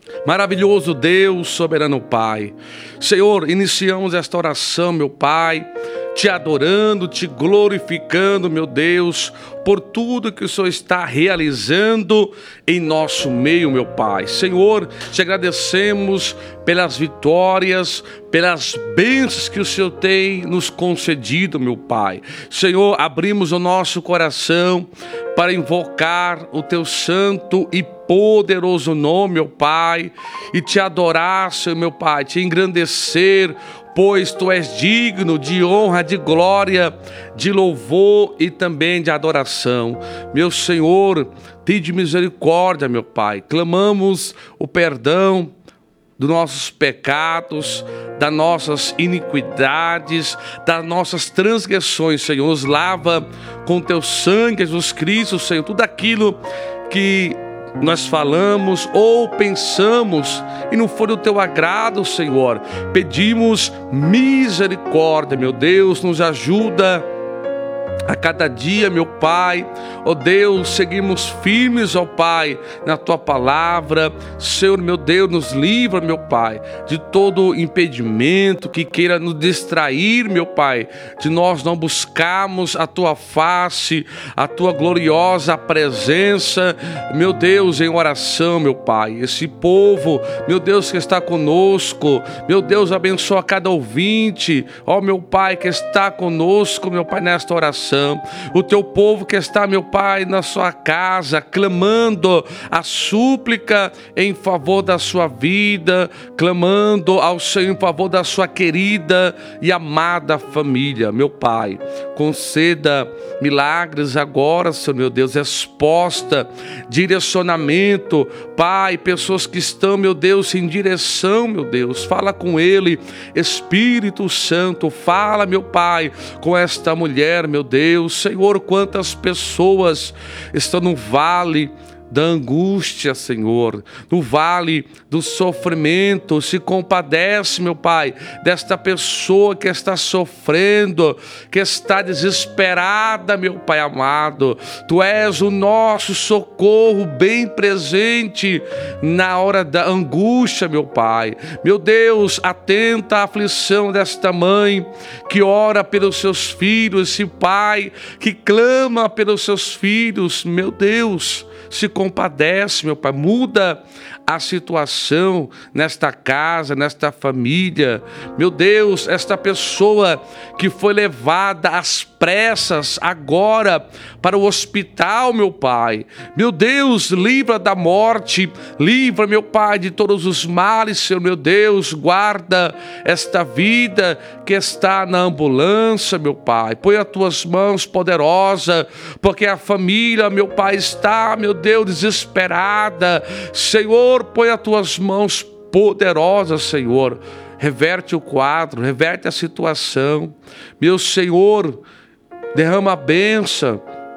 Maravilhoso Deus, soberano Pai. Senhor, iniciamos esta oração, meu Pai, te adorando, te glorificando, meu Deus, por tudo que o Senhor está realizando em nosso meio, meu Pai. Senhor, te agradecemos pelas vitórias, pelas bênçãos que o Senhor tem nos concedido, meu Pai. Senhor, abrimos o nosso coração para invocar o teu santo e poderoso nome, meu Pai, e te adorar, Senhor, meu Pai, te engrandecer, pois tu és digno de honra, de glória, de louvor e também de adoração. Meu Senhor, tende misericórdia, meu Pai. Clamamos o perdão dos nossos pecados, das nossas iniquidades, das nossas transgressões, Senhor. Nos lava com teu sangue, Jesus Cristo, Senhor. Tudo aquilo que nós falamos ou pensamos e não foi do teu agrado, Senhor, pedimos misericórdia, meu Deus, nos ajuda a cada dia, meu Pai. Ó Deus, seguimos firmes, ó Pai, na tua palavra. Senhor, meu Deus, nos livra, meu Pai, de todo impedimento que queira nos distrair, meu Pai, de nós não buscarmos a tua face, a tua gloriosa presença, meu Deus, em oração, meu Pai. Esse povo, meu Deus, que está conosco, meu Deus, abençoa cada ouvinte, ó meu Pai, que está conosco, meu Pai, nesta oração. O teu povo que está, meu Pai, na sua casa, clamando a súplica em favor da sua vida, clamando ao Senhor em favor da sua querida e amada família. Meu Pai, conceda milagres agora, Senhor, meu Deus, resposta, direcionamento, Pai, pessoas que estão, meu Deus, em direção, meu Deus, fala com ele, Espírito Santo, fala, meu Pai, com esta mulher, meu Deus. Senhor, quantas pessoas estão no vale da angústia, Senhor, no vale do sofrimento. Se compadece, meu Pai, desta pessoa que está sofrendo, que está desesperada, meu Pai amado. Tu és o nosso socorro bem presente na hora da angústia, meu Pai. Meu Deus, atenta à aflição desta mãe que ora pelos seus filhos, esse pai que clama pelos seus filhos, meu Deus, se compadece, meu Pai, muda a situação nesta casa, nesta família. Meu Deus, esta pessoa que foi levada às pressas agora para o hospital, meu Pai. Meu Deus, livra da morte, livra, meu Pai, de todos os males, Senhor, meu Deus, guarda esta vida que está na ambulância, meu Pai. Põe as tuas mãos poderosas, porque a família, meu Pai, está, meu Deus, desesperada. Senhor, põe as tuas mãos poderosas, Senhor. Reverte o quadro, reverte a situação. Meu Senhor, derrama a bênção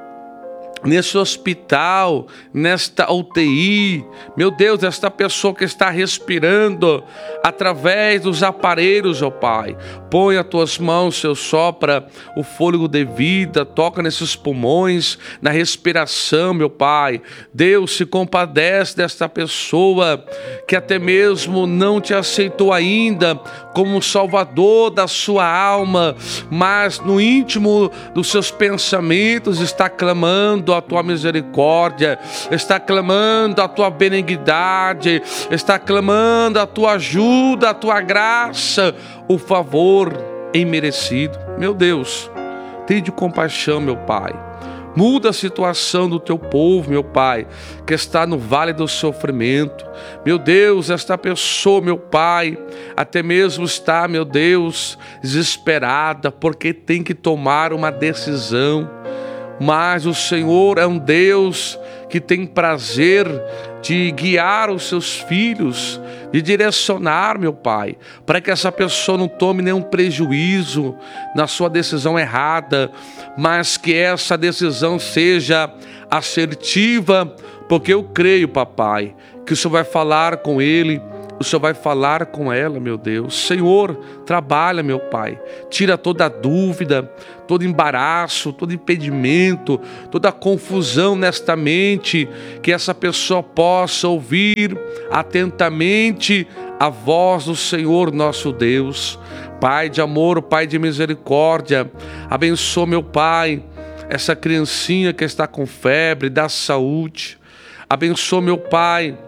nesse hospital, nesta UTI, meu Deus, esta pessoa que está respirando através dos aparelhos, ó Pai, põe as tuas mãos, Senhor, sopra o fôlego de vida, toca nesses pulmões, na respiração, meu Pai. Deus, se compadece desta pessoa que até mesmo não te aceitou ainda como Salvador da sua alma, mas no íntimo dos seus pensamentos está clamando a tua misericórdia, está clamando a tua benignidade, está clamando a tua ajuda, a tua graça, o favor imerecido. Meu Deus, tenha compaixão, meu Pai. Muda a situação do teu povo, meu Pai, que está no vale do sofrimento. Meu Deus, esta pessoa, meu Pai, até mesmo está, meu Deus, desesperada, porque tem que tomar uma decisão. Mas o Senhor é um Deus que tem prazer de guiar os seus filhos, de direcionar, meu Pai, para que essa pessoa não tome nenhum prejuízo na sua decisão errada, mas que essa decisão seja assertiva, porque eu creio, papai, que o Senhor vai falar com ele o Senhor vai falar com ela, meu Deus. Senhor, trabalha, meu Pai. Tira toda dúvida, todo embaraço, todo impedimento, toda confusão nesta mente, que essa pessoa possa ouvir atentamente a voz do Senhor nosso Deus. Pai de amor, Pai de misericórdia, abençoa, meu Pai, essa criancinha que está com febre, dá saúde. Abençoa, meu Pai,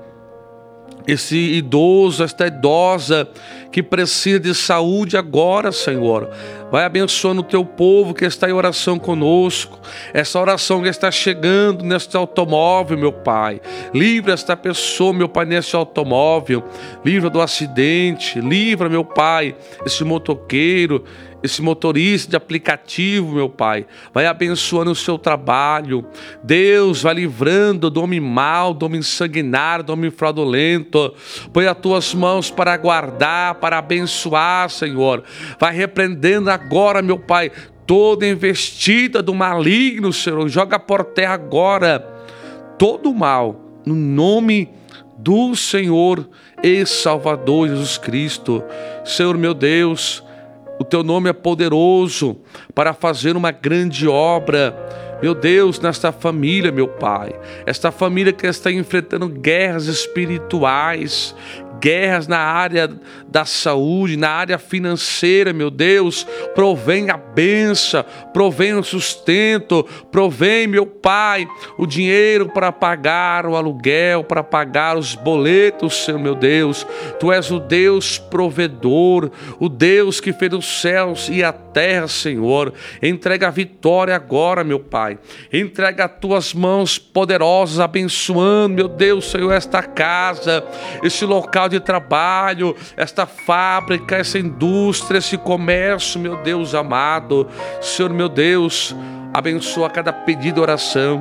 esse idoso, esta idosa que precisa de saúde agora, Senhor. Vai abençoando o teu povo que está em oração conosco. Essa oração que está chegando neste automóvel, meu Pai. Livra esta pessoa, meu Pai, nesse automóvel. Livra do acidente. Livra, meu Pai, esse motoqueiro, esse motorista de aplicativo, meu Pai. Vai abençoando o seu trabalho. Deus, vai livrando do homem mau, do homem sanguinário, do homem fraudulento. Põe as tuas mãos para guardar, para abençoar, Senhor. Vai repreendendo agora, meu Pai, toda investida do maligno, Senhor. Joga por terra agora todo o mal, no nome do Senhor e Salvador Jesus Cristo. Senhor, meu Deus, o teu nome é poderoso para fazer uma grande obra, meu Deus, nesta família, meu Pai. Esta família que está enfrentando guerras espirituais, guerras na área da saúde, na área financeira, meu Deus. Provém a bênção, provém o sustento, provém, meu Pai, o dinheiro para pagar o aluguel, para pagar os boletos, Senhor, meu Deus. Tu és o Deus provedor, o Deus que fez os céus e a terra, Senhor. Entrega a vitória agora, meu Pai. Entrega as tuas mãos poderosas, abençoando, meu Deus, Senhor, esta casa, esse local de trabalho, esta fábrica, essa indústria, esse comércio, meu Deus amado. Senhor, meu Deus, abençoa cada pedido de oração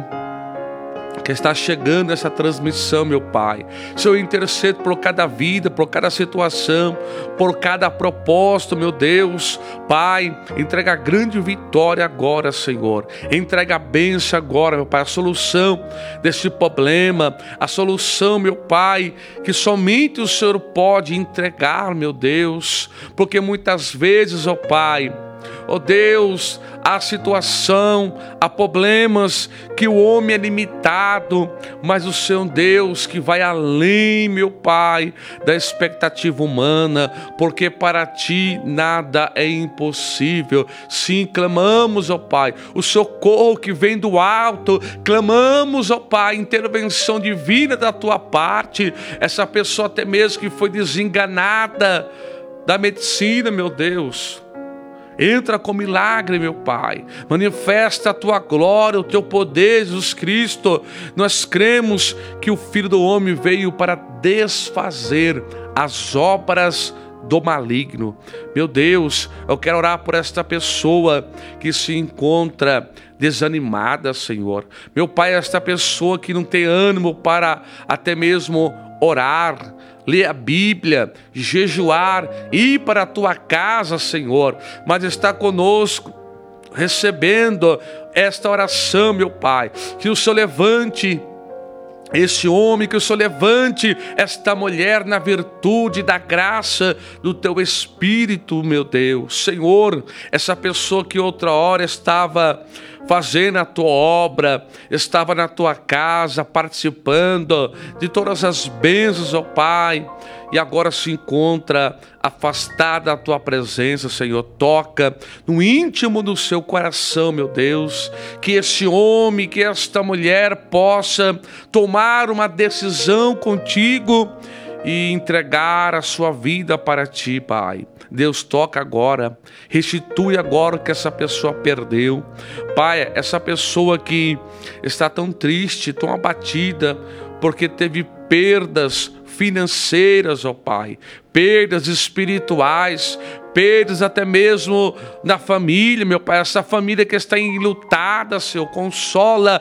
que está chegando essa transmissão, meu Pai. Senhor, eu intercedo por cada vida, por cada situação, por cada propósito, meu Deus. Pai, entrega a grande vitória agora, Senhor. Entrega a bênção agora, meu Pai, a solução desse problema, a solução, meu Pai, que somente o Senhor pode entregar, meu Deus. Porque muitas vezes, ó Pai, ó Deus, há situação, há problemas que o homem é limitado, mas o Senhor Deus que vai além, meu Pai, da expectativa humana, porque para ti nada é impossível. Sim, clamamos, ó Pai, o socorro que vem do alto, clamamos, ó Pai, intervenção divina da tua parte. Essa pessoa até mesmo que foi desenganada da medicina, meu Deus, entra com milagre, meu Pai. Manifesta a tua glória, o teu poder, Jesus Cristo. Nós cremos que o Filho do Homem veio para desfazer as obras do maligno. Meu Deus, eu quero orar por esta pessoa que se encontra desanimada, Senhor. Meu Pai, esta pessoa que não tem ânimo para até mesmo orar, ler a Bíblia, jejuar, ir para a tua casa, Senhor, mas está conosco, recebendo esta oração, meu Pai. Que o Senhor levante esse homem, que o Senhor levante esta mulher na virtude da graça do teu Espírito, meu Deus. Senhor, essa pessoa que outra hora estava fazendo a tua obra, estava na tua casa, participando de todas as bênçãos, ó Pai, e agora se encontra afastada da tua presença, Senhor. Toca no íntimo do seu coração, meu Deus, que esse homem, que esta mulher possa tomar uma decisão contigo e entregar a sua vida para ti, Pai. Deus, toca agora, restitui agora o que essa pessoa perdeu. Pai, essa pessoa que está tão triste, tão abatida, porque teve perdas financeiras, ó Pai, perdas espirituais, perdas até mesmo na família, meu Pai, essa família que está enlutada, Senhor, consola,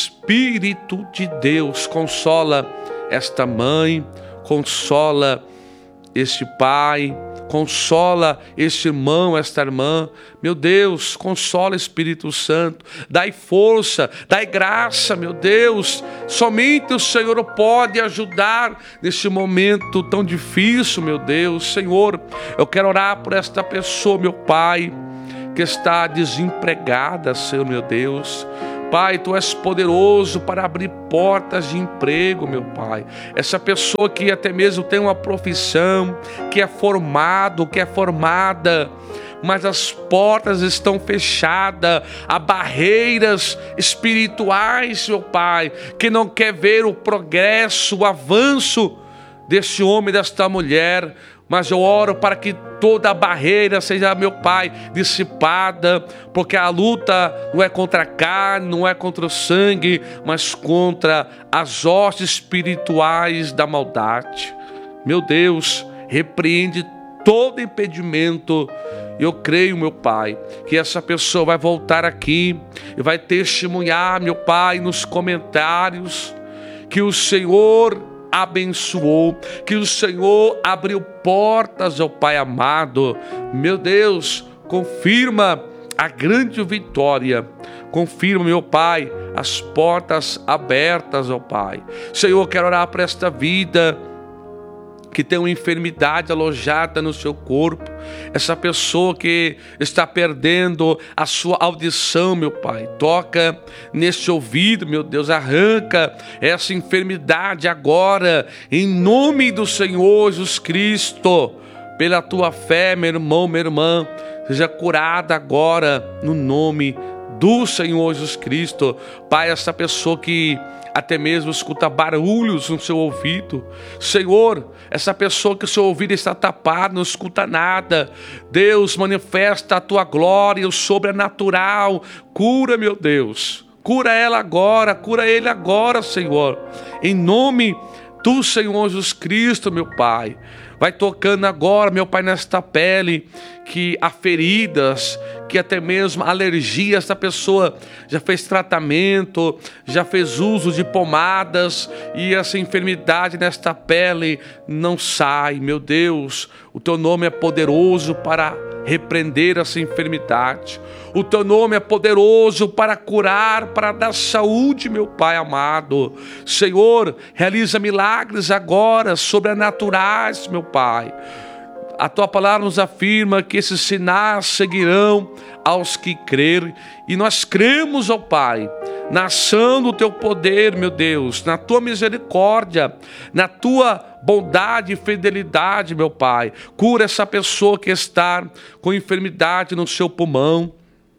Espírito de Deus, consola esta mãe, consola este pai, consola este irmão, esta irmã. Meu Deus, consola, Espírito Santo. Dai força, dai graça, meu Deus. Somente o Senhor pode ajudar neste momento tão difícil, meu Deus. Senhor, eu quero orar por esta pessoa, meu Pai, que está desempregada, Senhor, meu Deus. Pai, Tu és poderoso para abrir portas de emprego, meu Pai. Essa pessoa que até mesmo tem uma profissão, que é formado, que é formada, mas as portas estão fechadas, há barreiras espirituais, meu Pai, que não quer ver o progresso, o avanço desse homem, desta mulher. Mas eu oro para que toda a barreira seja, meu Pai, dissipada, porque a luta não é contra a carne, não é contra o sangue, mas contra as hostes espirituais da maldade. Meu Deus, repreende todo impedimento. Eu creio, meu Pai, que essa pessoa vai voltar aqui e vai testemunhar, meu Pai, nos comentários, que o Senhor abençoou, que o Senhor abriu portas, ó Pai amado. Meu Deus, confirma a grande vitória, confirma, meu Pai, as portas abertas, ó Pai. Senhor, quero orar para esta vida que tem uma enfermidade alojada no seu corpo, essa pessoa que está perdendo a sua audição, meu Pai, toca nesse ouvido, meu Deus, arranca essa enfermidade agora, em nome do Senhor Jesus Cristo. Pela tua fé, meu irmão, minha irmã, seja curada agora, no nome do Senhor Jesus Cristo. Pai, essa pessoa que até mesmo escuta barulhos no seu ouvido, Senhor, essa pessoa que o seu ouvido está tapado, não escuta nada, Deus, manifesta a tua glória, o sobrenatural, cura, meu Deus, cura ela agora, cura ele agora, Senhor, em nome do Senhor Jesus Cristo, meu Pai. Vai tocando agora, meu Pai, nesta pele, que há feridas, que até mesmo alergia. Essa pessoa já fez tratamento, já fez uso de pomadas, e essa enfermidade nesta pele não sai. Meu Deus, o Teu nome é poderoso para repreender essa enfermidade. O Teu nome é poderoso para curar, para dar saúde, meu Pai amado. Senhor, realiza milagres agora, sobrenaturais, meu Pai. A Tua palavra nos afirma que esses sinais seguirão aos que crerem. E nós cremos, ó Pai, na ação do Teu poder, meu Deus, na Tua misericórdia, na Tua bondade e fidelidade, meu Pai. Cura essa pessoa que está com enfermidade no seu pulmão.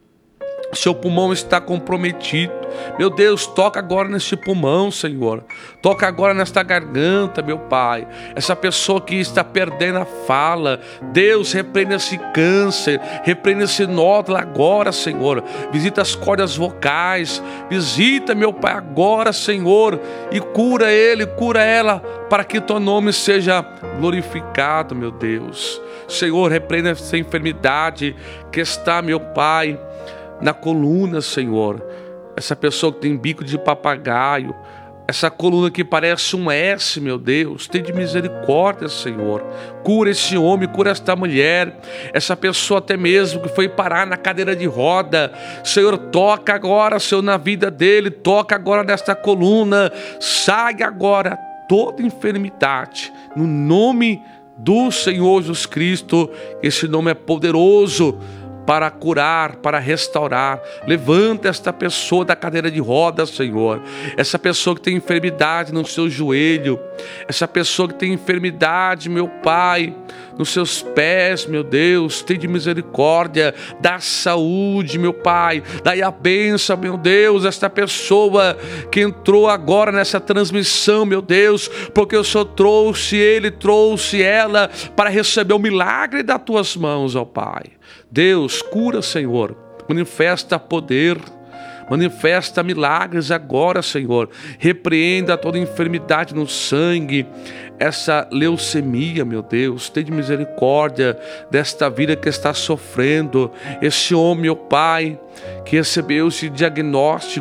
Seu pulmão está comprometido. Meu Deus, toca agora nesse pulmão, Senhor. Toca agora nesta garganta, meu Pai. Essa pessoa que está perdendo a fala. Deus, repreenda esse câncer, repreenda esse nódulo agora, Senhor. Visita as cordas vocais. Visita, meu Pai, agora, Senhor. E cura ele, cura ela, para que Teu nome seja glorificado, meu Deus. Senhor, repreenda essa enfermidade que está, meu Pai, na coluna, Senhor. Essa pessoa que tem bico de papagaio, essa coluna que parece um S, meu Deus, tem de misericórdia, Senhor. Cura esse homem, cura esta mulher, essa pessoa até mesmo que foi parar na cadeira de roda. Senhor, toca agora, Senhor, na vida dele, toca agora nesta coluna, sai agora toda enfermidade, no nome do Senhor Jesus Cristo. Esse nome é poderoso para curar, para restaurar. Levanta esta pessoa da cadeira de rodas, Senhor. Essa pessoa que tem enfermidade no seu joelho, essa pessoa que tem enfermidade, meu Pai, nos seus pés, meu Deus, tem de misericórdia, dá saúde, meu Pai, dai a bênção, meu Deus, esta pessoa que entrou agora nessa transmissão, meu Deus, porque o Senhor trouxe ele, trouxe ela para receber o milagre das tuas mãos, ó Pai. Deus, cura, Senhor, manifesta poder, manifesta milagres agora, Senhor. Repreenda toda enfermidade no sangue, essa leucemia, meu Deus. Tenha misericórdia desta vida que está sofrendo. Esse homem, meu Pai, que recebeu esse diagnóstico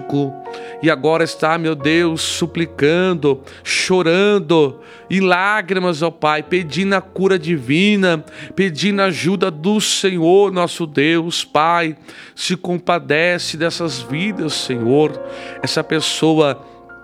e agora está, meu Deus, suplicando, chorando, em lágrimas, ó Pai, pedindo a cura divina, pedindo a ajuda do Senhor, nosso Deus. Pai, se compadece dessas vidas, Senhor. Essa pessoa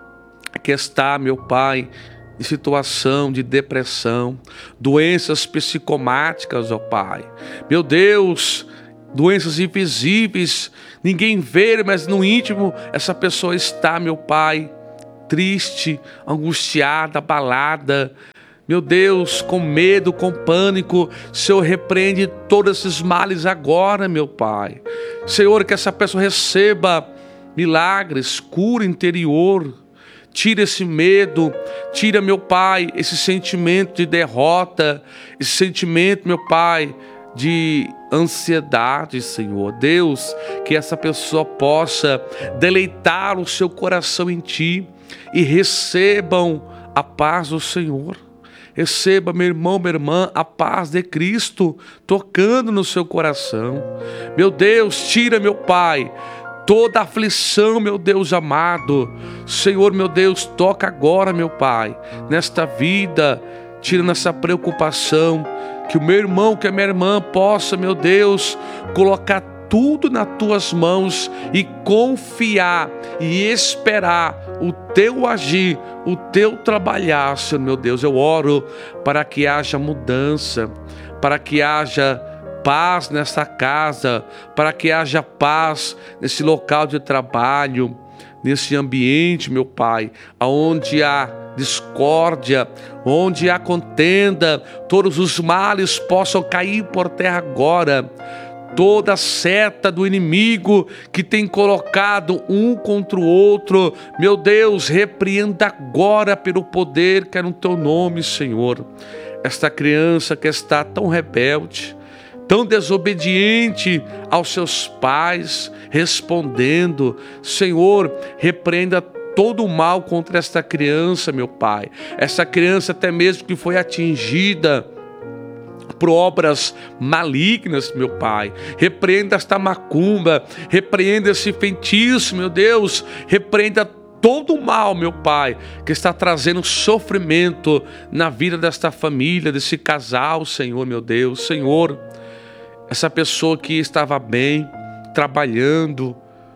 que está, meu Pai, em situação de depressão, doenças psicomáticas, ó Pai. Meu Deus, doenças invisíveis, ninguém vê, mas no íntimo essa pessoa está, meu Pai, triste, angustiada, abalada. Meu Deus, com medo, com pânico. Senhor, repreende todos esses males agora, meu Pai. Senhor, que essa pessoa receba milagres, cura interior. Tira esse medo, tira, meu Pai, esse sentimento de derrota, esse sentimento, meu Pai, de ansiedade, Senhor. Deus, que essa pessoa possa deleitar o seu coração em Ti e recebam a paz do Senhor. Receba, meu irmão, minha irmã, a paz de Cristo tocando no seu coração. Meu Deus, tira, meu Pai, toda aflição, meu Deus amado. Senhor, meu Deus, toca agora, meu Pai, nesta vida, tirando essa preocupação, que o meu irmão, que a minha irmã possa, meu Deus, colocar tudo nas Tuas mãos e confiar e esperar o Teu agir, o Teu trabalhar, Senhor, meu Deus. Eu oro para que haja mudança, para que haja paz nessa casa, para que haja paz nesse local de trabalho, nesse ambiente, meu Pai, onde há discórdia, onde há contenda, todos os males possam cair por terra agora. Toda seta do inimigo que tem colocado um contra o outro, meu Deus, repreenda agora pelo poder que é no Teu nome, Senhor. Esta criança que está tão rebelde, tão desobediente aos seus pais, respondendo, Senhor, repreenda todo o mal contra esta criança, meu Pai. Essa criança até mesmo que foi atingida por obras malignas, meu Pai. Repreenda esta macumba, repreenda esse feitiço, meu Deus, repreenda todo o mal, meu Pai, que está trazendo sofrimento na vida desta família, desse casal, Senhor, meu Deus. Senhor, essa pessoa que estava bem, trabalhando,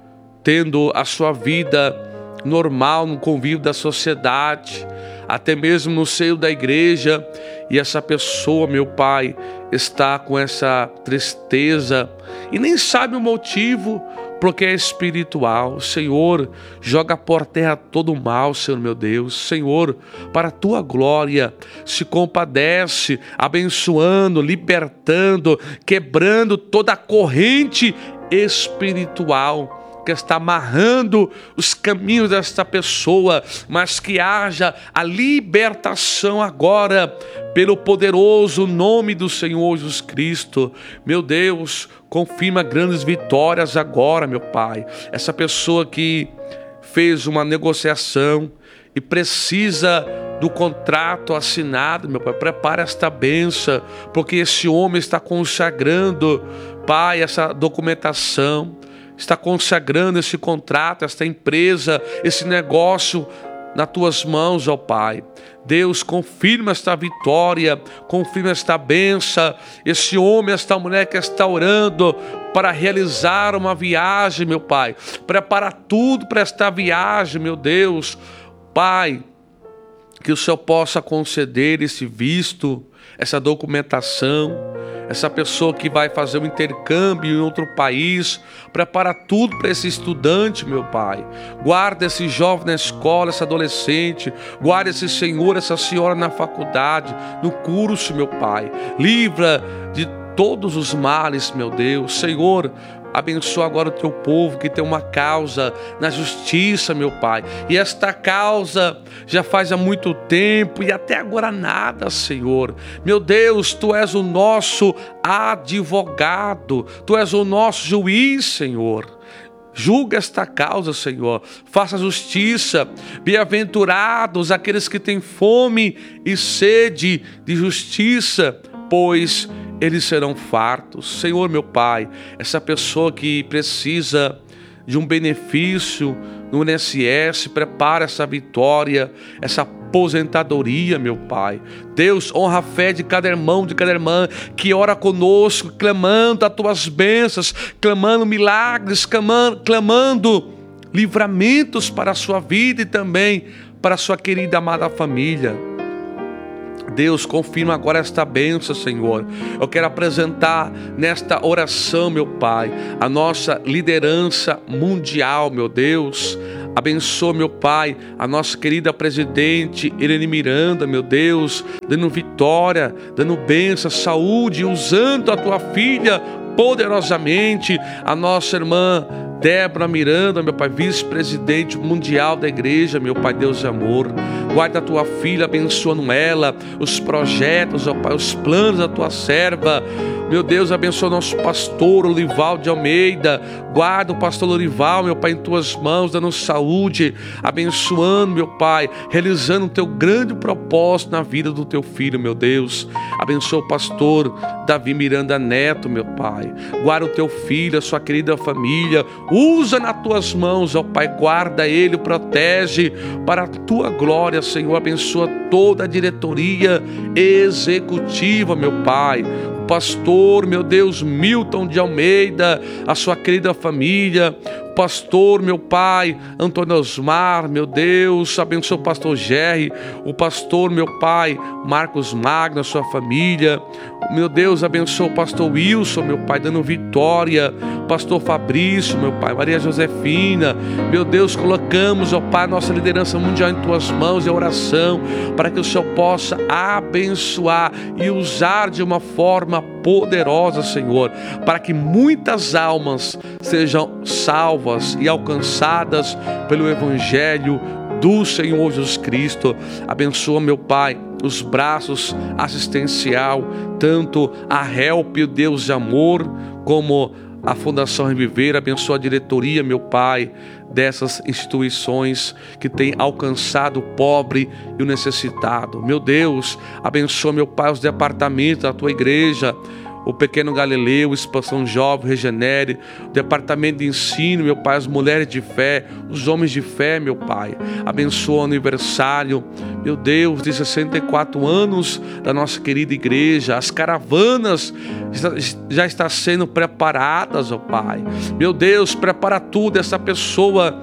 tendo a sua vida normal no convívio da sociedade, até mesmo no seio da igreja, e essa pessoa, meu Pai, está com essa tristeza e nem sabe o motivo, porque é espiritual. Senhor, joga por terra todo o mal, Senhor, meu Deus. Senhor, para a Tua glória, se compadece, abençoando, libertando, quebrando toda a corrente espiritual que está amarrando os caminhos desta pessoa, mas que haja a libertação agora, pelo poderoso nome do Senhor Jesus Cristo. Meu Deus, confirma grandes vitórias agora, meu Pai. Essa pessoa que fez uma negociação e precisa do contrato assinado, meu Pai, prepara esta bênção, porque esse homem está consagrando, Pai, essa documentação, está consagrando esse contrato, esta empresa, esse negócio nas Tuas mãos, ó Pai. Deus, confirma esta vitória, confirma esta bênção, esse homem, esta mulher que está orando para realizar uma viagem, meu Pai. Prepara tudo para esta viagem, meu Deus. Pai, que o Senhor possa conceder esse visto, essa documentação, essa pessoa que vai fazer um intercâmbio em outro país, prepara tudo para esse estudante, meu Pai. Guarda esse jovem na escola, esse adolescente, guarda esse senhor, essa senhora na faculdade, no curso, meu Pai. Livra de todos os males, meu Deus. Senhor, abençoa agora o Teu povo que tem uma causa na justiça, meu Pai. E esta causa já faz há muito tempo e até agora nada, Senhor. Meu Deus, Tu és o nosso advogado, Tu és o nosso juiz, Senhor. Julga esta causa, Senhor. Faça justiça. Bem-aventurados aqueles que têm fome e sede de justiça, pois eles serão fartos. Senhor, meu Pai, essa pessoa que precisa de um benefício no INSS, prepara essa vitória, essa aposentadoria, meu Pai. Deus, honra a fé de cada irmão, de cada irmã que ora conosco, clamando as tuas bênçãos, clamando milagres, clamando livramentos para a sua vida e também para a sua querida amada família. Deus, confirma agora esta bênção, Senhor. Eu quero apresentar nesta oração, meu Pai, a nossa liderança mundial, meu Deus. Abençoa, meu Pai, a nossa querida presidente Irene Miranda, meu Deus, dando vitória, dando bênção, saúde, usando a tua filha poderosamente, a nossa irmã Débora Miranda, meu Pai, vice-presidente mundial da igreja, meu Pai, Deus de amor. Guarda a tua filha, abençoando ela, os projetos, ó Pai, os planos da tua serva. Meu Deus, abençoa o nosso pastor Lorival de Almeida. Guarda o pastor Lorival, meu Pai, em tuas mãos, dando saúde, abençoando, meu Pai, realizando o teu grande propósito na vida do teu filho, meu Deus. Abençoa o pastor Davi Miranda Neto, meu Pai. Guarda o teu filho, a sua querida família. Usa nas tuas mãos, ó Pai, guarda ele, protege para a tua glória, Senhor. Abençoa toda a diretoria executiva, meu Pai. O pastor, meu Deus, Milton de Almeida, a sua querida família. Pastor, meu Pai, Antônio Osmar, meu Deus, abençoa o pastor Jerry, o pastor, meu Pai, Marcos Magno, a sua família. Meu Deus, abençoa o pastor Wilson, meu Pai, dando vitória. Pastor Fabrício, meu Pai, Maria Josefina. Meu Deus, colocamos, ó Pai, nossa liderança mundial em tuas mãos em oração, para que o Senhor possa abençoar e usar de uma forma poderosa, Senhor, para que muitas almas sejam salvas e alcançadas pelo Evangelho do Senhor Jesus Cristo. Abençoa, meu Pai, os braços assistencial, tanto a Help, Deus de amor, como a Fundação Reviver. Abençoa a diretoria, meu Pai, dessas instituições que tem alcançado o pobre e o necessitado. Meu Deus, abençoa, meu Pai, os departamentos da tua igreja, o Pequeno Galileu, Expansão Jovem, Regenere, o departamento de ensino, meu Pai, as mulheres de fé, os homens de fé, meu Pai. Abençoa o aniversário, meu Deus, de 64 anos da nossa querida igreja. As caravanas já estão sendo preparadas, ó Pai. Meu Deus, prepara tudo. Essa pessoa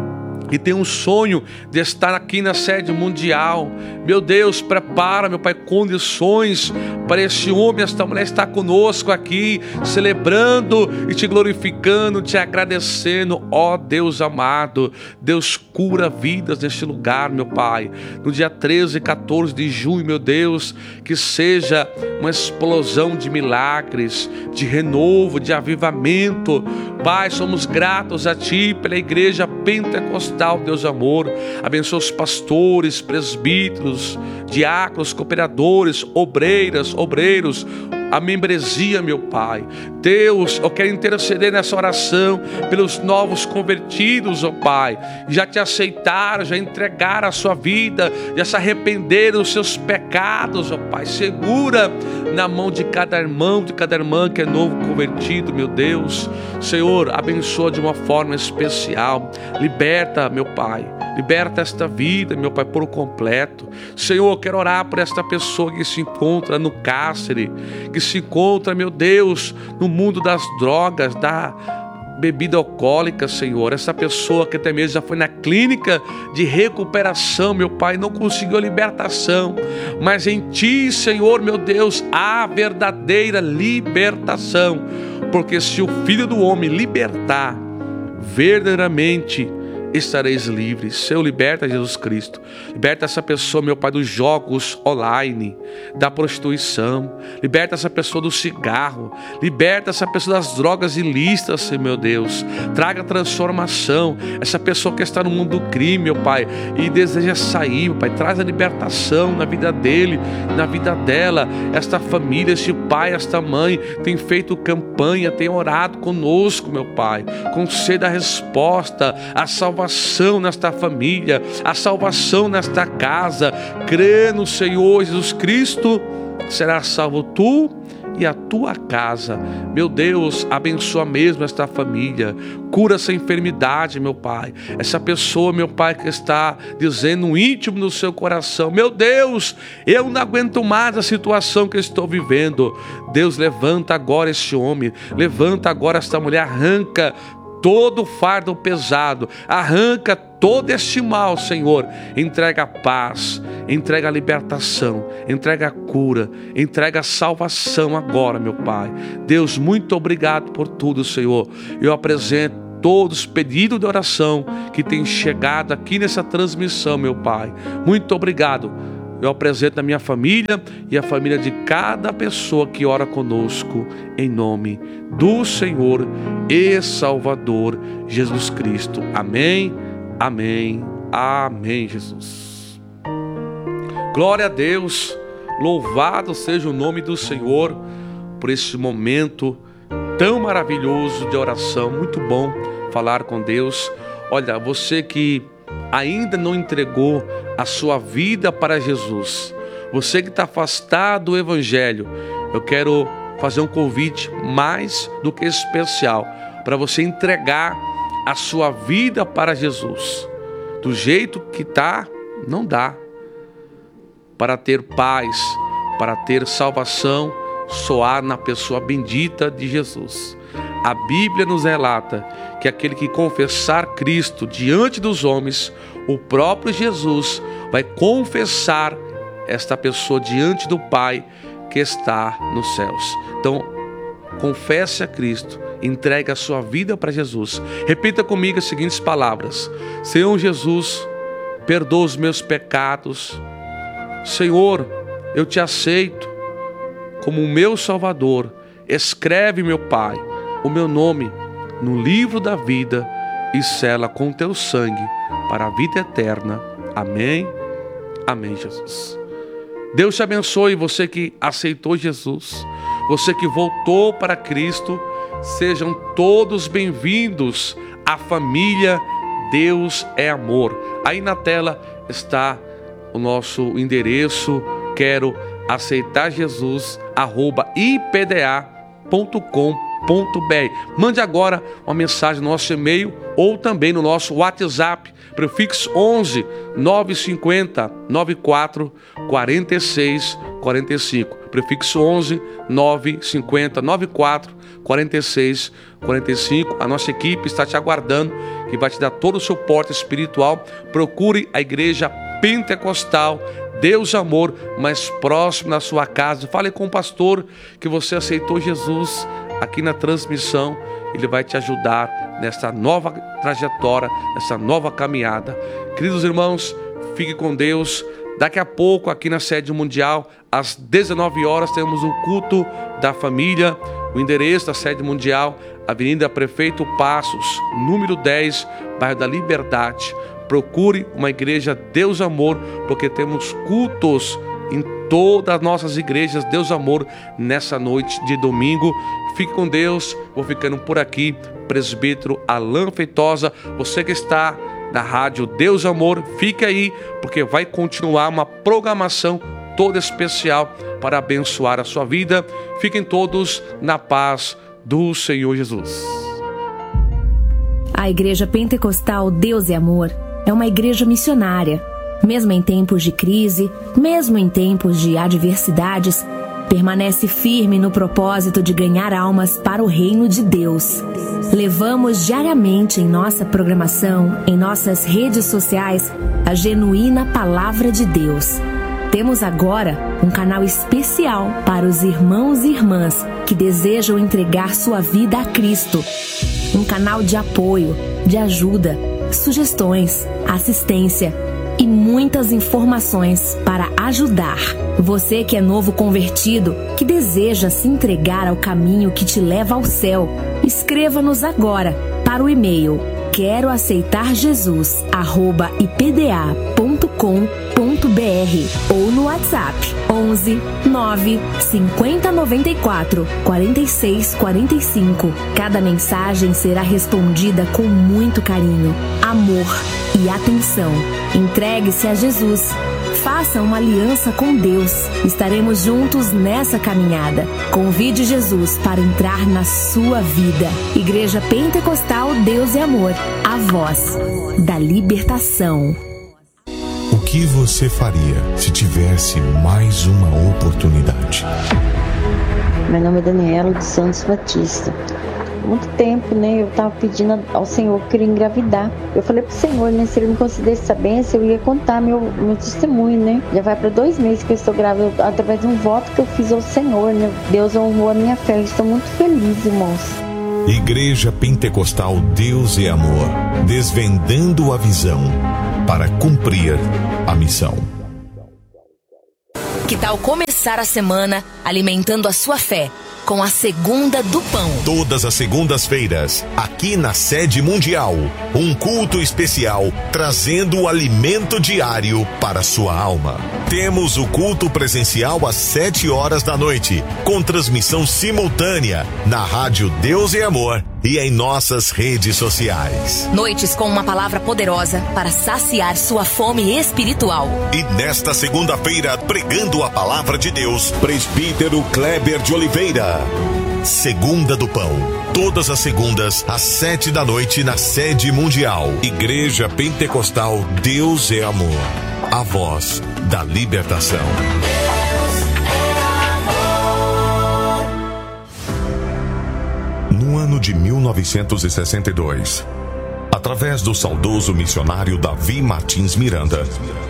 que tem um sonho de estar aqui na sede mundial, meu Deus, prepara, meu Pai, condições para esse homem, esta mulher estar conosco aqui, celebrando e te glorificando, te agradecendo, ó Deus amado. Deus, cura vidas neste lugar, meu Pai, no dia 13 e 14 de junho, meu Deus, que seja uma explosão de milagres, de renovo, de avivamento. Pai, somos gratos a Ti pela igreja pentecostal, Deus amor. Abençoa os pastores, presbíteros, diáconos, cooperadores, obreiras, obreiros, a membresia, meu Pai. Deus, eu quero interceder nessa oração pelos novos convertidos, ó Pai, já te aceitaram, já entregaram a sua vida, já se arrependeram dos seus pecados, ó Pai. Segura na mão de cada irmão, de cada irmã que é novo convertido, meu Deus. Senhor, abençoa de uma forma especial. Liberta, meu Pai, liberta esta vida, meu Pai, por completo. Senhor, eu quero orar por esta pessoa que se encontra no cárcere, que se encontra, meu Deus, no mundo das drogas, da bebida alcoólica, Senhor. Essa pessoa que até mesmo já foi na clínica de recuperação, meu Pai, não conseguiu a libertação, mas em Ti, Senhor, meu Deus, há verdadeira libertação, porque se o Filho do Homem libertar, verdadeiramente estareis livres. Senhor, liberta, Jesus Cristo. Liberta essa pessoa, meu Pai, dos jogos online, da prostituição. Liberta essa pessoa do cigarro. Liberta essa pessoa das drogas ilícitas, Senhor, meu Deus. Traga transformação. Essa pessoa que está no mundo do crime, meu Pai, e deseja sair, meu Pai, traz a libertação na vida dele, na vida dela. Esta família, este pai, esta mãe tem feito campanha, tem orado conosco, meu Pai. Conceda a resposta, a salvação nesta família, a salvação nesta casa. Crê no Senhor Jesus Cristo, será salvo tu e a tua casa. Meu Deus, abençoa mesmo esta família, cura essa enfermidade, meu Pai. Essa pessoa, meu Pai, que está dizendo no íntimo do seu coração: meu Deus, eu não aguento mais a situação que eu estou vivendo. Deus, levanta agora este homem, levanta agora esta mulher, arranca todo o fardo pesado, arranca todo este mal, Senhor. Entrega a paz, entrega a libertação, entrega a cura, entrega a salvação agora, meu Pai. Deus, muito obrigado por tudo, Senhor. Eu apresento todos os pedidos de oração que têm chegado aqui nessa transmissão, meu Pai. Muito obrigado. Eu apresento a minha família e a família de cada pessoa que ora conosco, em nome do Senhor e Salvador Jesus Cristo. Amém, amém, amém, Jesus. Glória a Deus, louvado seja o nome do Senhor por esse momento tão maravilhoso de oração. Muito bom falar com Deus. Olha, você que ainda não entregou a sua vida para Jesus, você que está afastado do Evangelho, eu quero fazer um convite mais do que especial para você entregar a sua vida para Jesus. Do jeito que está, não dá. Para ter paz, para ter salvação, soar na pessoa bendita de Jesus. A Bíblia nos relata que aquele que confessar Cristo diante dos homens, o próprio Jesus vai confessar esta pessoa diante do Pai que está nos céus. Então, confesse a Cristo, entregue a sua vida para Jesus. Repita comigo as seguintes palavras: Senhor Jesus, perdoa os meus pecados. Senhor, eu te aceito como o meu Salvador. Escreve, meu Pai, o meu nome no livro da vida e sela com teu sangue para a vida eterna. Amém, amém, Jesus. Deus te abençoe, você que aceitou Jesus, você que voltou para Cristo. Sejam todos bem-vindos à família Deus é Amor. Aí na tela está o nosso endereço, quero aceitar Jesus, @ipda.com.br. Mande agora uma mensagem no nosso e-mail ou também no nosso WhatsApp, prefixo 11 950 94 46 45. Prefixo 11 950 94 46 45. A nossa equipe está te aguardando, que vai te dar todo o suporte espiritual. Procure a Igreja Pentecostal Deus Amor mais próximo da sua casa. Fale com o pastor que você aceitou Jesus aqui na transmissão. Ele vai te ajudar nessa nova trajetória, nessa nova caminhada. Queridos irmãos, fique com Deus. Daqui a pouco, aqui na Sede Mundial, às 19 horas, temos o culto da família. O endereço da Sede Mundial, Avenida Prefeito Passos, número 10, bairro da Liberdade. Procure uma igreja Deus Amor, porque temos cultos em todas as nossas igrejas Deus Amor nessa noite de domingo. Fique com Deus, vou ficando por aqui. Presbítero Alain Feitosa, você que está na rádio Deus Amor, fique aí, porque vai continuar uma programação toda especial para abençoar a sua vida. Fiquem todos na paz do Senhor Jesus. A Igreja Pentecostal Deus é Amor é uma igreja missionária. Mesmo em tempos de crise, mesmo em tempos de adversidades, permanece firme no propósito de ganhar almas para o reino de Deus. Levamos diariamente em nossa programação, em nossas redes sociais, a genuína palavra de Deus. Temos agora um canal especial para os irmãos e irmãs que desejam entregar sua vida a Cristo. Um canal de apoio, de ajuda, sugestões, assistência e muitas informações para ajudar. Você que é novo convertido, que deseja se entregar ao caminho que te leva ao céu, escreva-nos agora para o e-mail queroaceitarjesus@ipda.com.br ou no WhatsApp 11 9 50 94 46 45. Cada mensagem será respondida com muito carinho, amor e atenção. Entregue-se a Jesus. Faça uma aliança com Deus. Estaremos juntos nessa caminhada. Convide Jesus para entrar na sua vida. Igreja Pentecostal Deus e Amor. A voz da libertação. O que você faria se tivesse mais uma oportunidade? Meu nome é Daniela dos Santos Batista. Muito tempo, né, eu estava pedindo ao Senhor que eu queria engravidar. Eu falei pro Senhor, né, se Ele me concedesse essa bênção, eu ia contar meu testemunho, né. Já vai para 2 meses que eu estou grávida, através de um voto que eu fiz ao Senhor, né. Deus honrou a minha fé, eu estou muito feliz, irmãos. Igreja Pentecostal Deus e Amor, desvendando a visão para cumprir a missão. Que tal começar a semana alimentando a sua fé com a Segunda do Pão? Todas as segundas-feiras, aqui na Sede Mundial, um culto especial trazendo o alimento diário para sua alma. Temos o culto presencial às 7 horas da noite, com transmissão simultânea na Rádio Deus e Amor e em nossas redes sociais. Noites com uma palavra poderosa para saciar sua fome espiritual. E nesta segunda-feira, pregando a palavra de Deus, Presbítero Kleber de Oliveira. Segunda do Pão, todas as segundas às 7 da noite na Sede Mundial. Igreja Pentecostal Deus é Amor, a voz da libertação. No ano de 1962, através do saudoso missionário Davi Martins Miranda,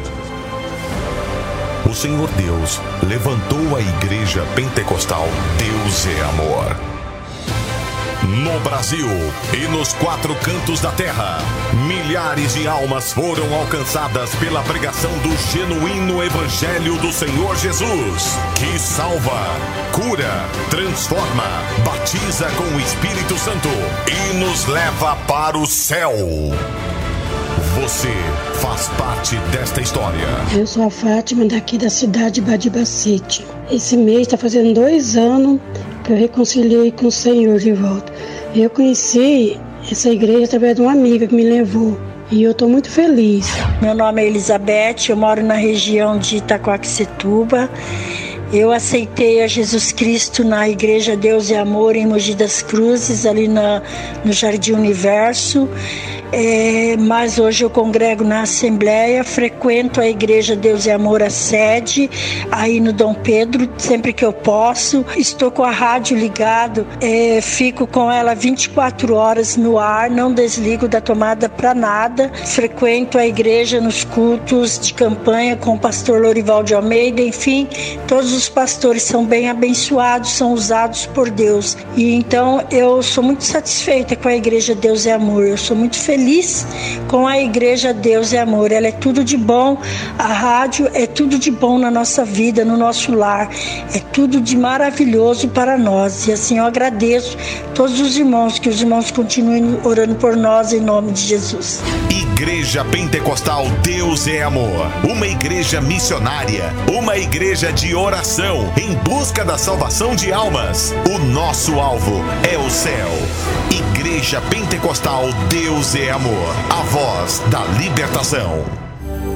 o Senhor Deus levantou a Igreja Pentecostal Deus é Amor. No Brasil e nos 4 cantos da terra, milhares de almas foram alcançadas pela pregação do genuíno Evangelho do Senhor Jesus, que salva, cura, transforma, batiza com o Espírito Santo e nos leva para o céu. Você faz parte desta história. Eu sou a Fátima, daqui da cidade de Badibacite. Esse mês está fazendo 2 anos que eu reconciliei com o Senhor de volta. Eu conheci essa igreja através de uma amiga que me levou. E eu estou muito feliz. Meu nome é Elizabeth, eu moro na região de Itacoaxetuba. Eu aceitei a Jesus Cristo na Igreja Deus e Amor em Mogi das Cruzes, ali no Jardim Universo. Mas hoje eu congrego na Assembleia, frequento a Igreja Deus e Amor, a sede, aí no Dom Pedro, sempre que eu posso. Estou com a rádio ligado, fico com ela 24 horas no ar, não desligo da tomada para nada. Frequento a igreja nos cultos de campanha com o pastor Lorival de Almeida, enfim, todos os pastores são bem abençoados, são usados por Deus. E então eu sou muito satisfeita com a Igreja Deus e Amor, eu sou muito feliz com a Igreja Deus e Amor. Ela é tudo de bom, a rádio é tudo de bom na nossa vida, no nosso lar, é tudo de maravilhoso para nós. E assim eu agradeço todos os irmãos, que os irmãos continuem orando por nós em nome de Jesus. Igreja Pentecostal Deus é Amor, uma igreja missionária, uma igreja de oração em busca da salvação de almas. O nosso alvo é o céu. Igreja Pentecostal Deus é Amor, a voz da libertação.